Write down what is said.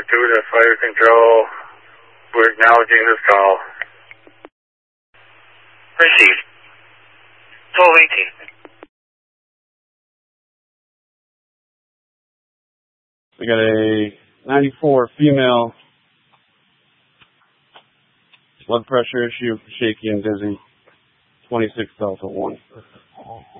to fire control. We're acknowledging this call. Received. 1218. We got a 94 female, blood pressure issue, shaky and dizzy, 26 Delta 1.